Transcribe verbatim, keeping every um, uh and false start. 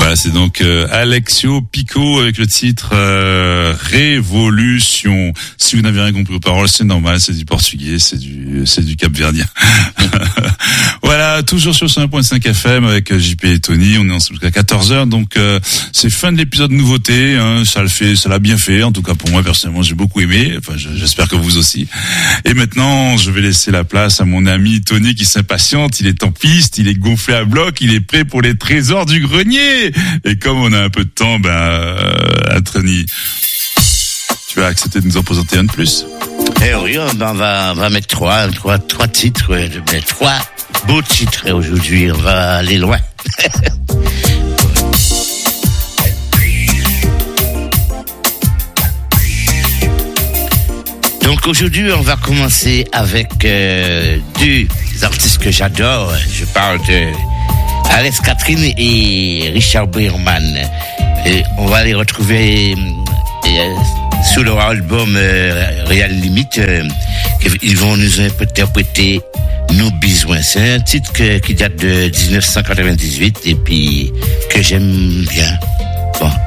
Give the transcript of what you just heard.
Voilà, c'est donc euh, Alexio Pico avec le titre euh, Révolution. Si vous n'avez rien compris aux paroles, c'est normal, c'est du portugais, c'est du c'est du cap-verdien. Voilà, toujours sur cent un point cinq F M avec J P et Tony, on est ensemble jusqu'à quatorze heures, donc euh, c'est fin de l'épisode nouveauté, hein, ça le fait, ça l'a bien fait, en tout cas pour moi personnellement, j'ai beaucoup aimé, enfin j'espère que vous aussi. Et maintenant, je vais laisser la place à mon ami Tony qui s'impatiente, il est en piste, il est gonflé à bloc, il est prêt pour les trésors du grenier. Et comme on a un peu de temps, ben, euh, Tony, tu as accepté de nous en présenter un de plus? Eh oui, on va, on va mettre trois, trois, trois titres, mais trois beaux titres aujourd'hui. On va aller loin. Donc aujourd'hui, on va commencer avec euh, deux artistes que j'adore. Je parle de Alex Catherine et Richard Berman. Et on va les retrouver euh, sous leur album euh, Real Limite. Euh, ils vont nous interpréter Nos Besoins. C'est un titre que, qui date de dix-neuf cent quatre-vingt-dix-huit et puis que j'aime bien. Bon,